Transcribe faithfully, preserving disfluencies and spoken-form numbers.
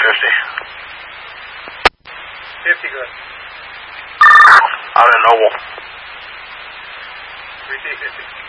fifty. fifty good. Out in Noble. three T fifty.